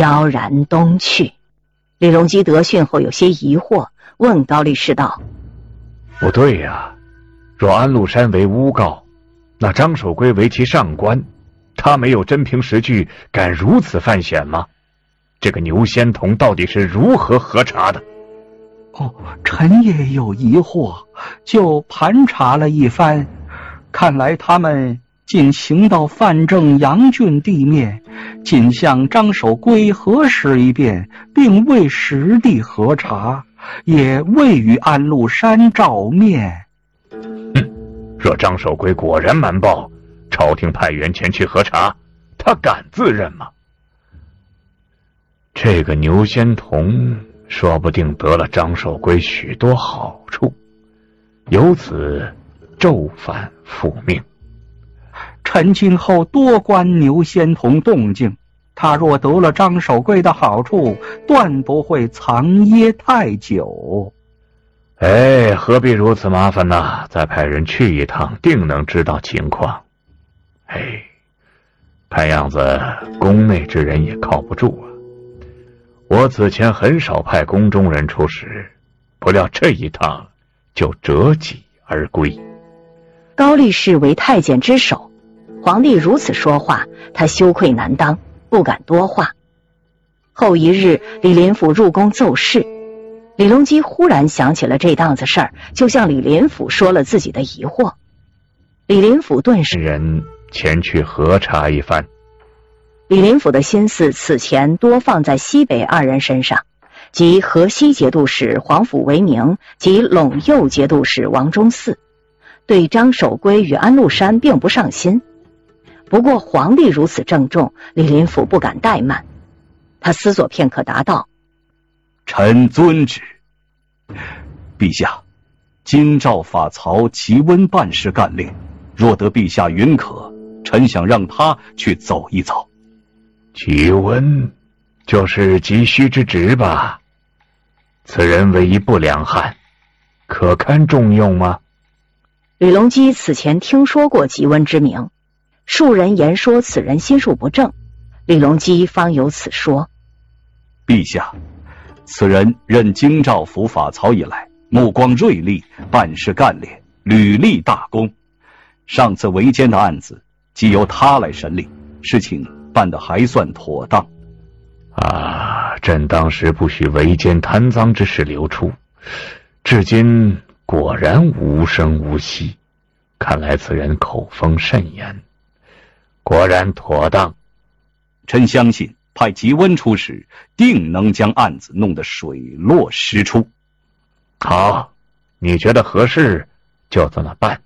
悄然东去。李隆基得讯后有些疑惑，问高力士道：“ 不对呀，若安禄山为诬告，那张守珪为其上官，他没有真凭实据，敢如此犯险吗？这个牛仙童到底是如何核查的？” 臣也有疑惑，就盘查了一番，看来他们仅行到范正阳郡地面，仅向张守珪核实一遍，并未实地核查，也未与安禄山照面。 若张守珪果然瞒报，朝廷派员前去核查，他敢自认吗？这个牛仙童说不定得了张守珪许多好处，由此骤反复命。 臣今后多观牛仙童动静，他若得了张守珪的好处，断不会藏掖太久。 何必如此麻烦呢？再派人去一趟，定能知道情况。看样子宫内之人也靠不住啊。我此前很少派宫中人出使，不料这一趟就折戟而归。 高力士为太监之首，皇帝如此说话，他羞愧难当，不敢多话。后一日，李林甫入宫奏事，李隆基忽然想起了这档子事儿，就向李林甫说了自己的疑惑。李林甫顿时人前去核查一番。 李林甫的心思此前多放在西北二人身上，即河西节度使黄甫为明及陇右节度使王忠嗣，对张守珪与安禄山并不上心。不过皇帝如此郑重，李林甫不敢怠慢。他思索片刻答道：“ 臣遵旨。陛下，今诏法曹吉温办事干令，若得陛下允可，臣想让他去走一走。” 吉温就是急需之职吧？此人为一不良汉，可堪重用吗？ 李隆基此前听说过吉温之名，数人言说此人心术不正，李隆基方有此说。 陛下，此人任京兆府法曹以来，目光锐利，办事干练，屡立大功。上次围歼的案子即由他来审理，事情办得还算妥当。 朕当时不许围歼贪赃之事流出，至今果然无声无息，看来此人口风甚严，果然妥当。 臣相信派吉温出使，定能将案子弄得水落石出。 好，你觉得合适就这么办。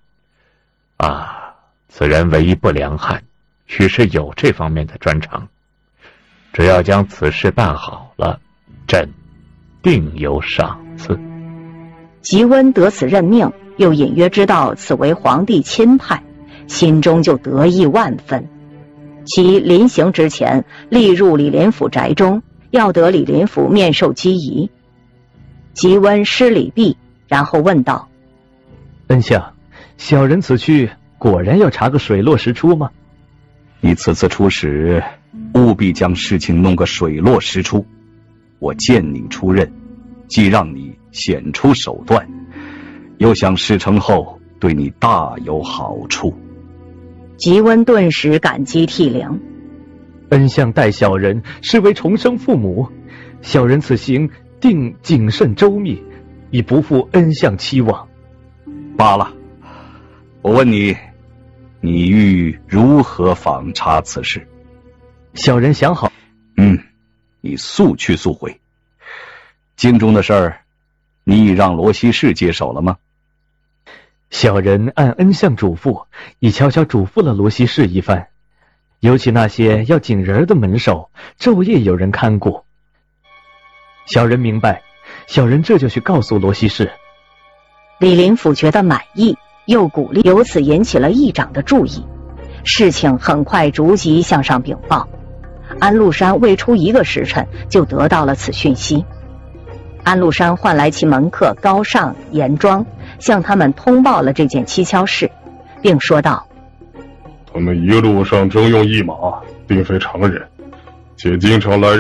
此人为一不良汉，许是有这方面的专长，只要将此事办好了，朕定有赏赐。 吉温得此任命，又隐约知道此为皇帝亲派，心中就得意万分。其临行之前，力入李林甫宅中，要得李林甫面授机宜。吉温施礼毕，然后问道：“ 恩相，小人此去果然要查个水落石出吗？” 你此次出使，务必将事情弄个水落石出。我见你出任，既让你显出手段，又想事成后对你大有好处。 吉温顿时感激涕零。 恩相待小人视为重生父母，小人此行定谨慎周密，以不负恩相期望。 罢了，我问你，你欲如何访查此事？ 小人想好。 你速去速回。京中的事儿，你已让罗西氏接手了吗？ 小人按恩相嘱咐，已悄悄嘱咐了罗西氏一番，尤其那些要紧人的门首，昼夜有人看顾。小人明白，小人这就去告诉罗西氏。 李林甫觉得满意，又鼓励，由此引起了议长的注意。事情很快逐级向上禀报，安禄山未出1个时辰就得到了此讯息。安禄山唤来其门客高尚、严庄，向他们通报了这件蹊跷事，并说道：“ 他们一路上征用驿马，并非常人，且经常来